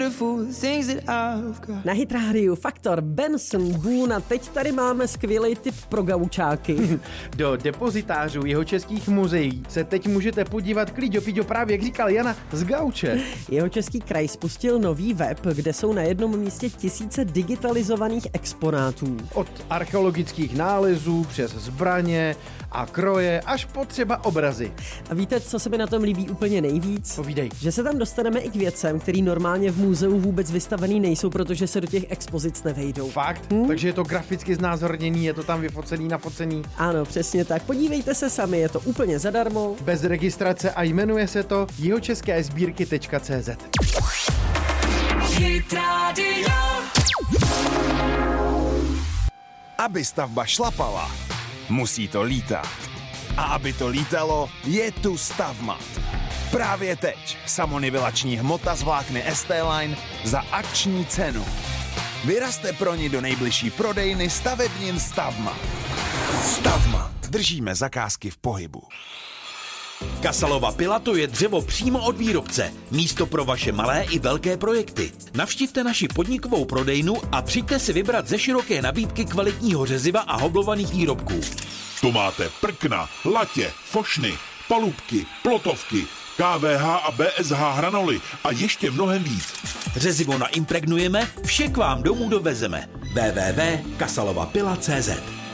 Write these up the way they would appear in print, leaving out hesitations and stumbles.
Na Hit Radio Faktor, Benson, Boone a teď tady máme skvělý tip pro gaučáky. Do depozitářů Jihočeských muzeí se teď můžete podívat kliďo právě, jak říkal Jana, z gauče. Jihočeský kraj spustil nový web, kde jsou na jednom místě tisíce digitalizovaných exponátů. Od archeologických nálezů přes zbraně a kroje až po třeba obrazy. A víte, co se mi na tom líbí úplně nejvíc? Povídej. Že se tam dostaneme i k věcem, který normálně v muzeu vůbec vystavený nejsou, protože se do těch expozic nevejdou. Fakt? Takže je to graficky znázorněný, je to tam vyfocený, nafocený? Ano, přesně tak. Podívejte se sami, je to úplně zadarmo. Bez registrace a jmenuje se to jihočeskésbírky.cz. Aby stavba šlapala, musí to lítat. A aby to lítalo, je tu Stavmat. Právě teď samonivelační hmota z vlákny ST-Line za akční cenu. Vyrazte pro ní do nejbližší prodejny stavebnin Stavmat. Stavmat. Držíme zakázky v pohybu. Kasalova pila, to je dřevo přímo od výrobce. Místo pro vaše malé i velké projekty. Navštivte naši podnikovou prodejnu a přijďte si vybrat ze široké nabídky kvalitního řeziva a hoblovaných výrobků. Tu máte prkna, latě, fošny, palubky, plotovky, KVH a BSH hranoly a ještě mnohem víc. Řezivo naimpregnujeme, vše k vám domů dovezeme. www.kasalovapila.cz.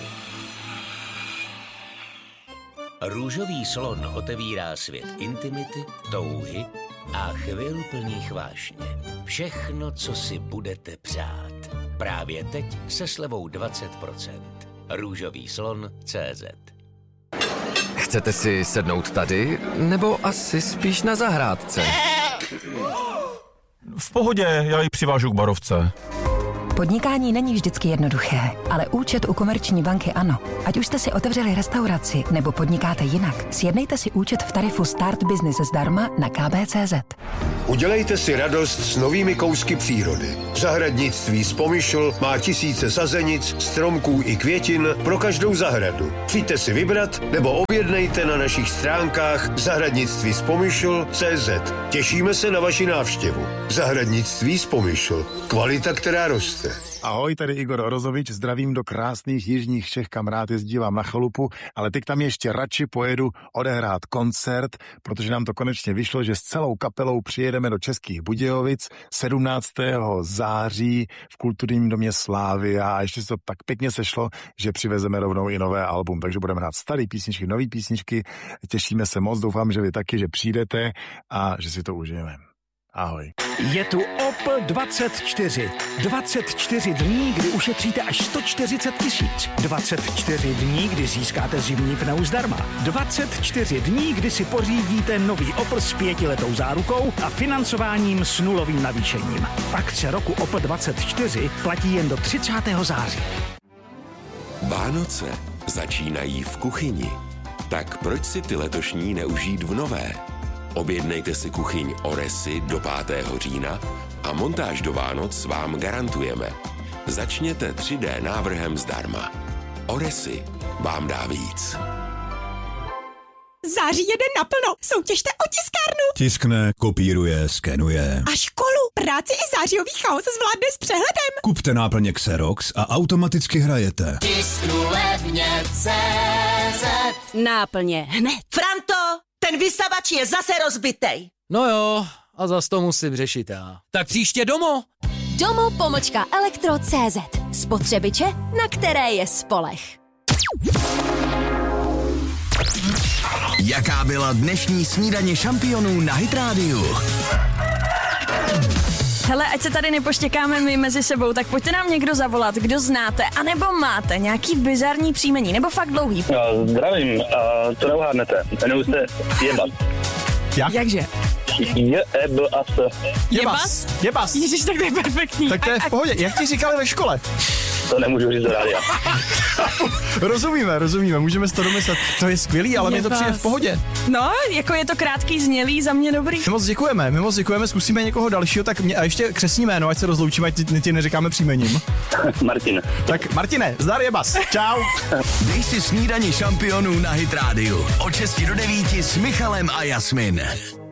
Růžový slon otevírá svět intimity, touhy a chvil plných vášně. Všechno, co si budete přát. Právě teď se slevou 20%. Růžový slon.cz. Chcete si sednout tady, nebo asi spíš na zahrádce? V pohodě, já ji přivážu k barovce. Podnikání není vždycky jednoduché, ale účet u Komerční banky ano. Ať už jste si otevřeli restauraci nebo podnikáte jinak, sjednejte si účet v tarifu Start Business zdarma na kb.cz. Udělejte si radost s novými kousky přírody. Zahradnictví Spomyšl má tisíce sazenic, stromků i květin pro každou zahradu. Přijďte si vybrat nebo objednejte na našich stránkách zahradnictví-spomyšl.cz. Těšíme se na vaši návštěvu. Zahradnictví Spomyšl. Kvalita, která roste. Ahoj, tady Igor Orozovič, zdravím do krásných jižních Čech, kam rád jezdívám na chalupu, ale teď tam ještě radši pojedu odehrát koncert, protože nám to konečně vyšlo, že s celou kapelou přijedeme do Českých Budějovic 17. září v Kulturním domě Slávy a ještě se to tak pěkně sešlo, že přivezeme rovnou i nové album, takže budeme hrát staré písničky, nové písničky, těšíme se moc, doufám, že vy taky, že přijdete a že si to užijeme. Ahoj. Je tu Opel 24. 24 dní, kdy ušetříte až 140 000. 24 dní, kdy získáte zimní pneu zdarma. 24 dní, kdy si pořídíte nový Opel s 5letou zárukou a financováním s nulovým navýšením. Akce roku Opel 24 platí jen do 30. září. Vánoce začínají v kuchyni. Tak proč si ty letošní neužít v nové? Objednejte si kuchyň Oresy do 5. října a montáž do Vánoc vám garantujeme. Začněte 3D návrhem zdarma. Oresy vám dá víc. Září jede naplno. Soutěžte o tiskárnu. Tiskne, kopíruje, skenuje. A školu, práci i zářijový chaos zvládne s přehledem. Kupte náplně Xerox a automaticky hrajete. Tisknu levně CZ. Náplně hned. Franto, ten vysavač je zase rozbitej. No jo, a zas to musím řešit já. Tak příště domů. Domo-elektro.cz. Spotřebiče, na které je spoleh. Jaká byla dnešní snídaně šampionů na Hit Radio? Hele, ať se tady nepoštěkáme my mezi sebou, tak pojďte nám někdo zavolat, kdo znáte, anebo máte nějaký bizarní příjmení, nebo fakt dlouhý. Zdravím, to neuhádnete. Jmenuji se Jebas. Jak? Jakže? J-E-B-A-S. Jebas? Jebas. Ježiš, tak to je perfektní. Tak to je v pohodě. Jak ti říkali ve škole? To nemůžu říct do rádia. Rozumíme, můžeme si to domyslet. To je skvělý, ale mě to přijde v pohodě. No, jako je to krátký, znělý, za mě dobrý. My moc děkujeme, zkusíme někoho dalšího, tak a ještě křestní jméno, ať se rozloučíme, ať ti neříkáme příjmením. Martin. Tak Martine, zdar Jebas, čau. Dej si snídaně šampionů na Hit Radio. Od 6 do 9 s Michalem a Jasmin.